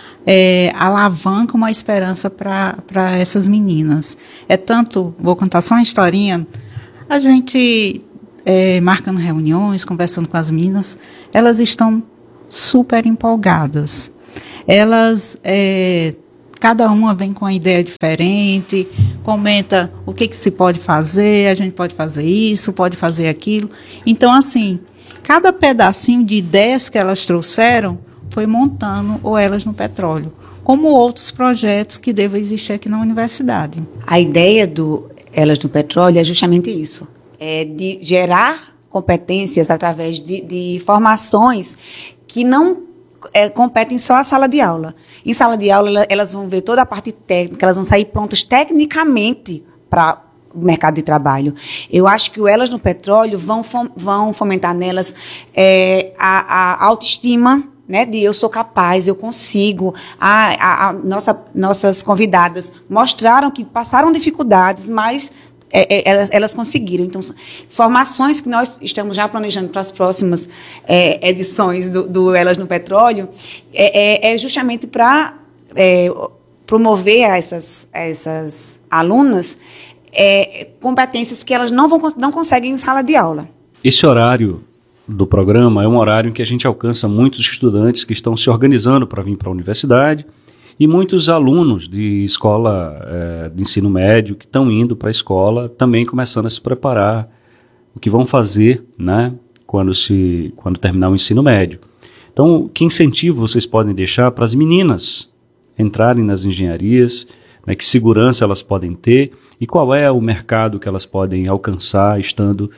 é, alavanca uma esperança para essas meninas. É tanto, vou contar só uma historinha, a gente é, marcando reuniões, conversando com as meninas, elas estão super empolgadas. Elas... É, Cada uma vem com uma ideia diferente, comenta o que, que se pode fazer, a gente pode fazer isso, pode fazer aquilo. Então, assim, cada pedacinho de ideias que elas trouxeram foi montando o Elas no Petróleo, como outros projetos que devem existir aqui na universidade. A ideia do Elas no Petróleo é justamente isso, é de gerar competências através de, de formações que não é, competem só à sala de aula. Em sala de aula, elas vão ver toda a parte técnica, elas vão sair prontas tecnicamente para o mercado de trabalho. Eu acho que o Elas no Petróleo vão, fom- vão fomentar nelas é, a, a autoestima, né, de eu sou capaz, eu consigo. A, a, a nossa, nossas convidadas mostraram que passaram dificuldades, mas É, é, elas, elas conseguiram. Então, formações que nós estamos já planejando para as próximas é, edições do, do Elas no Petróleo é, é, é justamente para é, promover a essas, a essas alunas é, competências que elas não, vão, não conseguem em sala de aula. Esse horário do programa é um horário em que a gente alcança muitos estudantes que estão se organizando para vir para a universidade, e muitos alunos de escola é, de ensino médio que estão indo para a escola também começando a se preparar, o que vão fazer, né, quando, se, quando terminar o ensino médio. Então, que incentivo vocês podem deixar para as meninas entrarem nas engenharias, né, que segurança elas podem ter e qual é o mercado que elas podem alcançar estando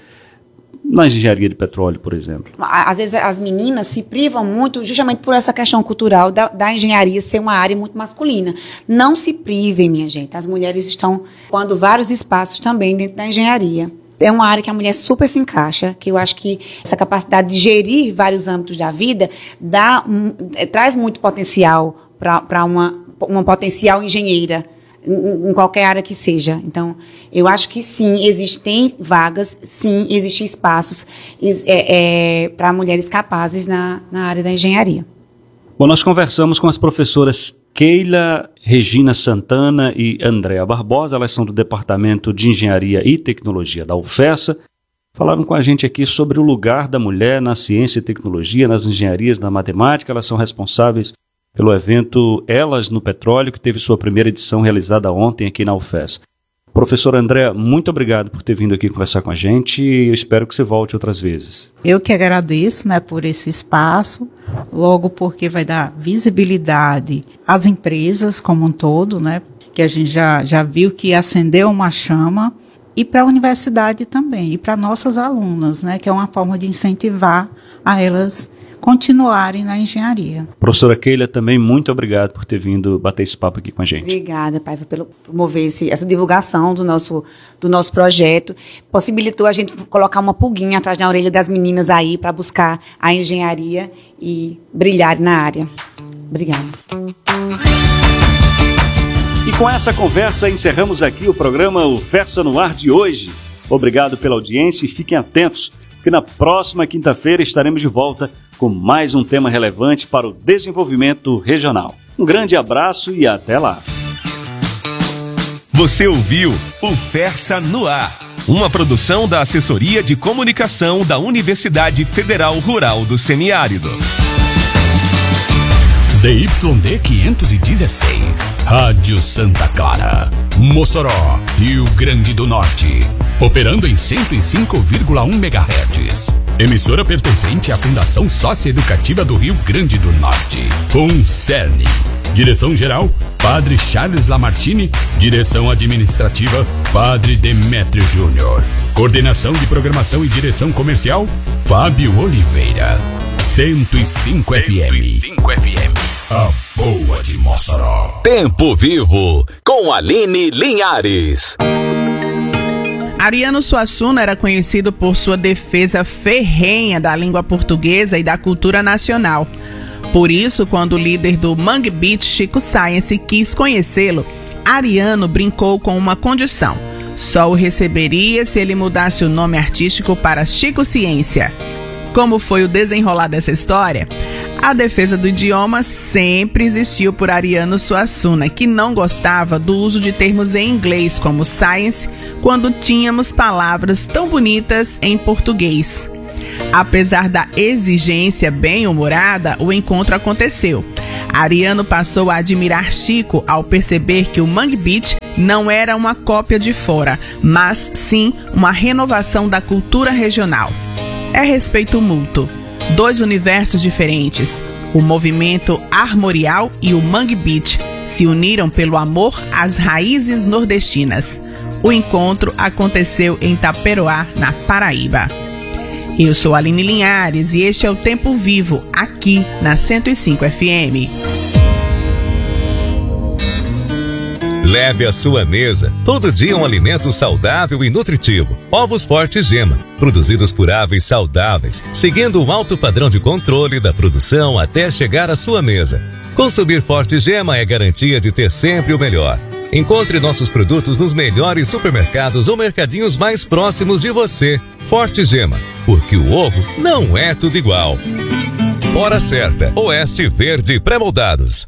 na engenharia de petróleo, por exemplo? Às vezes as meninas se privam muito justamente por essa questão cultural da, da engenharia ser uma área muito masculina. Não se privem, minha gente. As mulheres estão ocupando vários espaços também dentro da engenharia. É uma área que a mulher super se encaixa, que eu acho que essa capacidade de gerir vários âmbitos da vida dá um, é, traz muito potencial para uma, uma potencial engenheira, em qualquer área que seja. Então, eu acho que sim, existem vagas, sim, existem espaços é, é, para mulheres capazes na, na área da engenharia. Bom, nós conversamos com as professoras Keila, Regina Santana e Andréa Barbosa, elas são do Departamento de Engenharia e Tecnologia da UFESA, falaram com a gente aqui sobre o lugar da mulher na ciência e tecnologia, nas engenharias, na matemática. Elas são responsáveis pelo evento Elas no Petróleo, que teve sua primeira edição realizada ontem aqui na UFES. Professor André, muito obrigado por ter vindo aqui conversar com a gente e eu espero que você volte outras vezes. Eu que agradeço, né, por esse espaço, logo porque vai dar visibilidade às empresas como um todo, né, que a gente já, já viu que acendeu uma chama, e para a universidade também, e para nossas alunas, né, que é uma forma de incentivar a elas continuarem na engenharia. Professora Keila, também muito obrigado por ter vindo bater esse papo aqui com a gente. Obrigada, Paiva, pelo promover esse, essa divulgação do nosso, do nosso projeto. Possibilitou a gente colocar uma pulguinha atrás da orelha das meninas aí para buscar a engenharia e brilhar na área. Obrigada. E com essa conversa encerramos aqui o programa UFESA no Ar de hoje. Obrigado pela audiência e fiquem atentos, que na próxima quinta-feira estaremos de volta com mais um tema relevante para o desenvolvimento regional. Um grande abraço e até lá. Você ouviu UFESA no Ar, uma produção da Assessoria de Comunicação da Universidade Federal Rural do Semiárido. Z Y D quinhentos e dezesseis, Rádio Santa Clara, Mossoró, Rio Grande do Norte. Operando em cento e cinco vírgula um megahertz. Emissora pertencente à Fundação Socioeducativa do Rio Grande do Norte. FUNCERN. Direção-geral, Padre Charles Lamartine. Direção administrativa, Padre Demétrio Júnior. Coordenação de programação e direção comercial, Fábio Oliveira. cento e cinco F M. cento e cinco F M. A boa de Mossoró. Tempo Vivo, com Aline Linhares. Ariano Suassuna era conhecido por sua defesa ferrenha da língua portuguesa e da cultura nacional. Por isso, quando o líder do Mangue Beat, Chico Science, quis conhecê-lo, Ariano brincou com uma condição: só o receberia se ele mudasse o nome artístico para Chico Ciência. Como foi o desenrolar dessa história? A defesa do idioma sempre existiu por Ariano Suassuna, que não gostava do uso de termos em inglês como science, quando tínhamos palavras tão bonitas em português. Apesar da exigência bem-humorada, o encontro aconteceu. Ariano passou a admirar Chico ao perceber que o Mangue Beat não era uma cópia de fora, mas sim uma renovação da cultura regional. É respeito mútuo. Dois universos diferentes, o movimento armorial e o Mangue Beat, se uniram pelo amor às raízes nordestinas. O encontro aconteceu em Taperoá, na Paraíba. Eu sou Aline Linhares e este é o Tempo Vivo, aqui na cento e cinco F M. Leve à sua mesa todo dia um alimento saudável e nutritivo. Ovos Forte Gema, produzidos por aves saudáveis, seguindo um alto padrão de controle da produção até chegar à sua mesa. Consumir Forte Gema é garantia de ter sempre o melhor. Encontre nossos produtos nos melhores supermercados ou mercadinhos mais próximos de você. Forte Gema, porque o ovo não é tudo igual. Hora certa, Oeste Verde Pré-moldados.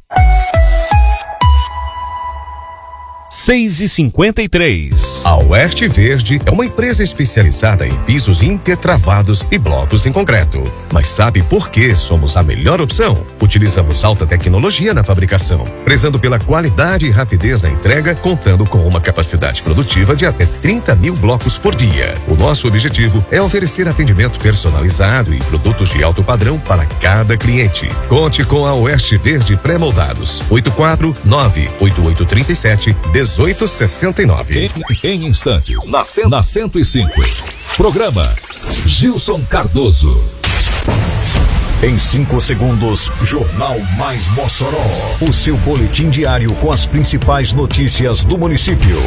seis e cinquenta e três. A Oeste Verde é uma empresa especializada em pisos intertravados e blocos em concreto. Mas sabe por que somos a melhor opção? Utilizamos alta tecnologia na fabricação, prezando pela qualidade e rapidez na entrega, contando com uma capacidade produtiva de até trinta mil blocos por dia. O nosso objetivo é oferecer atendimento personalizado e produtos de alto padrão para cada cliente. Conte com a Oeste Verde Pré-moldados. oito quatro nove oito oito três sete dezoito sessenta e nove. Em, em instantes, na, na cento e cinco. Programa Gilson Cardoso. Em cinco segundos, Jornal Mais Mossoró. O seu boletim diário com as principais notícias do município.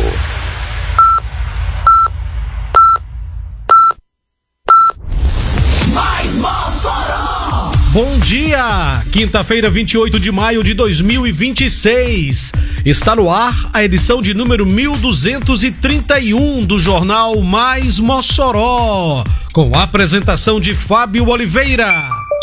Mais Mossoró! Bom dia! Quinta-feira, vinte e oito de maio de dois mil e vinte e seis. Está no ar a edição de número mil duzentos e trinta e um do Jornal Mais Mossoró, com a apresentação de Fábio Oliveira.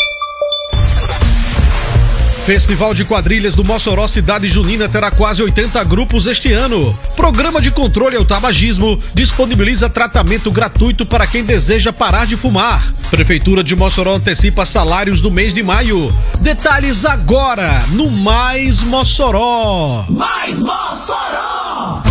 Festival de Quadrilhas do Mossoró Cidade Junina terá quase oitenta grupos este ano. Programa de controle ao tabagismo disponibiliza tratamento gratuito para quem deseja parar de fumar. Prefeitura de Mossoró antecipa salários do mês de maio. Detalhes agora no Mais Mossoró. Mais Mossoró!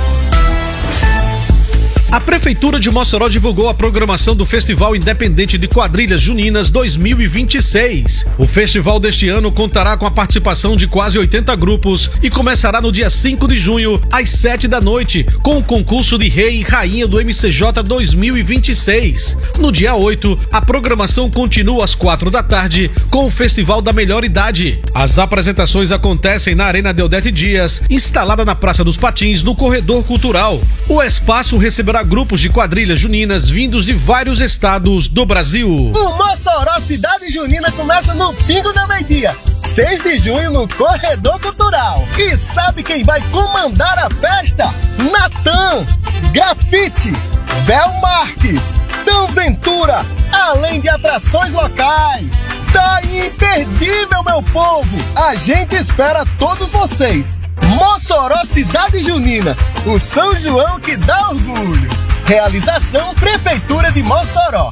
A Prefeitura de Mossoró divulgou a programação do Festival Independente de Quadrilhas Juninas dois mil e vinte e seis. O festival deste ano contará com a participação de quase oitenta grupos e começará no dia cinco de junho, às sete da noite, com o concurso de Rei e Rainha do M C J dois mil e vinte e seis. No dia oito, a programação continua às quatro da tarde, com o Festival da Melhor Idade. As apresentações acontecem na Arena Deodete Dias, instalada na Praça dos Patins, no Corredor Cultural. O espaço receberá grupos de quadrilhas juninas vindos de vários estados do Brasil. O Mossoró Cidade Junina começa no pingo da meio-dia, seis de junho, no Corredor Cultural. E sabe quem vai comandar a festa? Natan, Grafite, Bel Marques, Dan Ventura, além de atrações locais. Tá imperdível, meu povo! A gente espera todos vocês. Mossoró Cidade Junina, o São João que dá orgulho. Realização Prefeitura de Mossoró.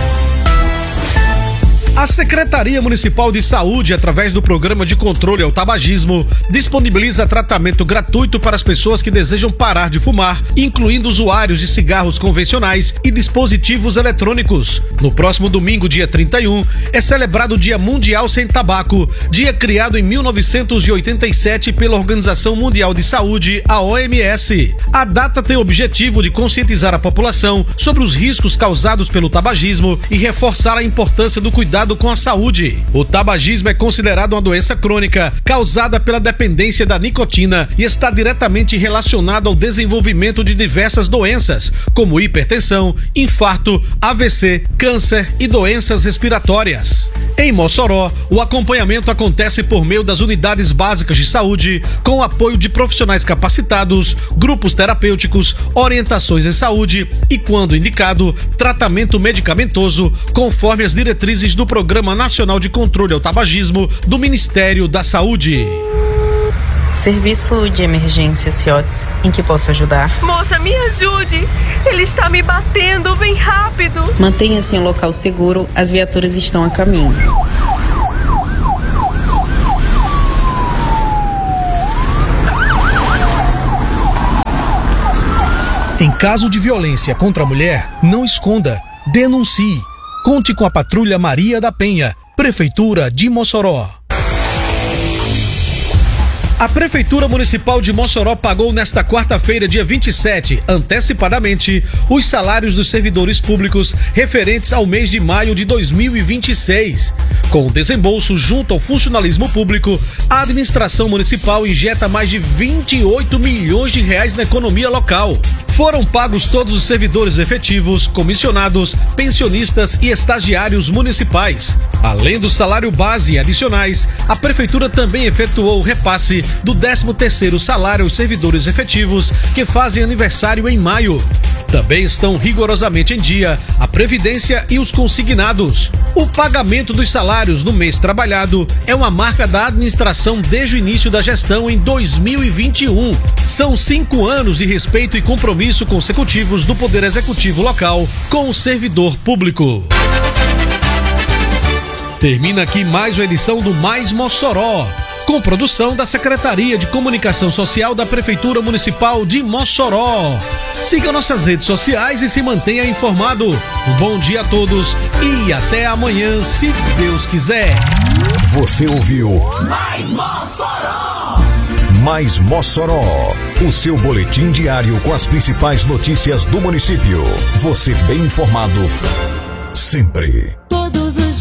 A Secretaria Municipal de Saúde, através do Programa de Controle ao Tabagismo, disponibiliza tratamento gratuito para as pessoas que desejam parar de fumar, incluindo usuários de cigarros convencionais e dispositivos eletrônicos. No próximo domingo, dia trinta e um, é celebrado o Dia Mundial Sem Tabaco, dia criado em mil novecentos e oitenta e sete pela Organização Mundial de Saúde, a O M S. A data tem o objetivo de conscientizar a população sobre os riscos causados pelo tabagismo e reforçar a importância do cuidado cuidado com a saúde. O tabagismo é considerado uma doença crônica causada pela dependência da nicotina e está diretamente relacionado ao desenvolvimento de diversas doenças, como hipertensão, infarto, A V C, câncer e doenças respiratórias. Em Mossoró, o acompanhamento acontece por meio das unidades básicas de saúde, com o apoio de profissionais capacitados, grupos terapêuticos, orientações em saúde e, quando indicado, tratamento medicamentoso, conforme as diretrizes do Programa Nacional de Controle ao Tabagismo do Ministério da Saúde. Serviço de emergência Ciotes, em que posso ajudar? Moça, me ajude! Ele está me batendo, vem rápido! Mantenha-se em um local seguro, as viaturas estão a caminho. Em caso de violência contra a mulher, não esconda, denuncie. Conte com a Patrulha Maria da Penha, Prefeitura de Mossoró. A Prefeitura Municipal de Mossoró pagou nesta quarta-feira, dia vinte e sete, antecipadamente, os salários dos servidores públicos referentes ao mês de maio de dois mil e vinte e seis. Com o desembolso junto ao funcionalismo público, a administração municipal injeta mais de vinte e oito milhões de reais na economia local. Foram pagos todos os servidores efetivos, comissionados, pensionistas e estagiários municipais. Além do salário base e adicionais, a Prefeitura também efetuou o repasse do décimo terceiro salário aos servidores efetivos que fazem aniversário em maio. Também estão rigorosamente em dia a Previdência e os consignados. O pagamento dos salários no mês trabalhado é uma marca da administração desde o início da gestão em dois mil e vinte e um. São cinco anos de respeito e compromisso consecutivos do Poder Executivo local com o servidor público. Termina aqui mais uma edição do Mais Mossoró, com produção da Secretaria de Comunicação Social da Prefeitura Municipal de Mossoró. Siga nossas redes sociais e se mantenha informado. Um bom dia a todos e até amanhã, se Deus quiser. Você ouviu Mais Mossoró! Mais Mossoró, o seu boletim diário com as principais notícias do município. Você bem informado sempre. Todos os